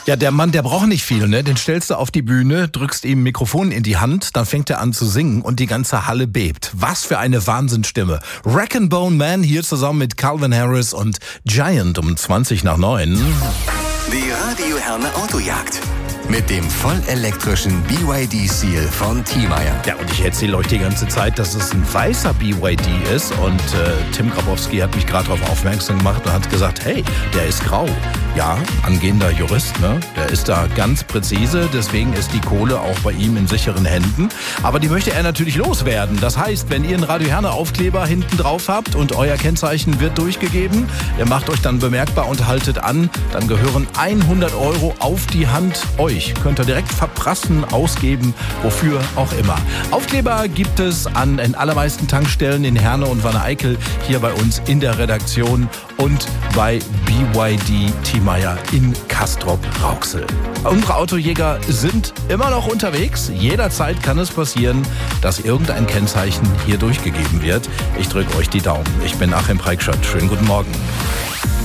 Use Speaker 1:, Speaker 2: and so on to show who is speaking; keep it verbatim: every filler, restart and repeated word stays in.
Speaker 1: Ja, der Mann, der braucht nicht viel, ne? Den stellst du auf die Bühne, drückst ihm ein Mikrofon in die Hand, dann fängt er an zu singen und die ganze Halle bebt. Was für eine Wahnsinnsstimme. Wreck and Bone Man hier zusammen mit Calvin Harris und Giant um zwanzig nach neun.
Speaker 2: Die Radio Herne Autojagd. Mit dem vollelektrischen B Y D Seal von Thiemeyer.
Speaker 1: Ja, und ich erzähle euch die ganze Zeit, dass es ein weißer B Y D ist. Und äh, Tim Grabowski hat mich gerade darauf aufmerksam gemacht und hat gesagt, hey, der ist grau. Ja, angehender Jurist, ne? Der ist da ganz präzise. Deswegen ist die Kohle auch bei ihm in sicheren Händen. Aber die möchte er natürlich loswerden. Das heißt, wenn ihr einen Radio Herne Aufkleber hinten drauf habt und euer Kennzeichen wird durchgegeben, ihr macht euch dann bemerkbar und haltet an, dann gehören hundert Euro auf die Hand euch. Könnt ihr direkt verprassen, ausgeben, wofür auch immer. Aufkleber gibt es an den allermeisten Tankstellen in Herne und Wanne-Eickel, hier bei uns in der Redaktion und bei B Y D Thiemeyer in Castrop-Rauxel. Unsere Autojäger sind immer noch unterwegs. Jederzeit kann es passieren, dass irgendein Kennzeichen hier durchgegeben wird. Ich drücke euch die Daumen. Ich bin Achim Preikschat. Schönen guten Morgen.